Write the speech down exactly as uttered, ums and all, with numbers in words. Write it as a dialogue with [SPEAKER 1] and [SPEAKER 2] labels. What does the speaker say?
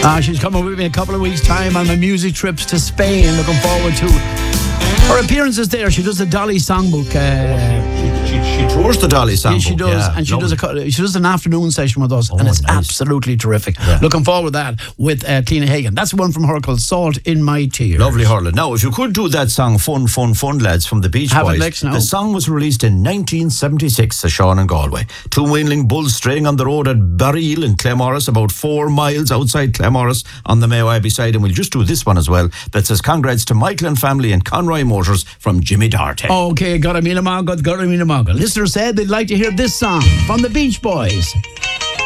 [SPEAKER 1] Uh, she's coming with me in a couple of weeks' time on my music trips to Spain. Looking forward to her appearances there. She does the Dolly Songbook. Uh,
[SPEAKER 2] She, she tours the Dolly Songbook.
[SPEAKER 1] Yeah, she does,
[SPEAKER 2] yeah,
[SPEAKER 1] and she
[SPEAKER 2] lovely.
[SPEAKER 1] does a co- she does an afternoon session with us,
[SPEAKER 2] Oh,
[SPEAKER 1] and it's
[SPEAKER 2] nice.
[SPEAKER 1] absolutely terrific.
[SPEAKER 2] Yeah.
[SPEAKER 1] Looking forward to that with uh, Tina Hagen. That's one from her called "Salt in My Tears."
[SPEAKER 2] Lovely, Harlan. Now, if you could do that song, Fun, Fun, Fun, Lads, from the Beach
[SPEAKER 1] Have it,
[SPEAKER 2] Boys.
[SPEAKER 1] Lex, now.
[SPEAKER 2] The song was released in nineteen seventy-six to Sean and Galway. Two weanling bulls straying on the road at Barreel in Clemorris, about four miles outside Clemorris on the Mayo Abbey side. And we'll just do this one as well. That says congrats to Michael and family and Conroy Motors from Jimmy Darty.
[SPEAKER 1] Okay, got a meal, got a meal. Listeners said they'd like to hear this song from the Beach Boys.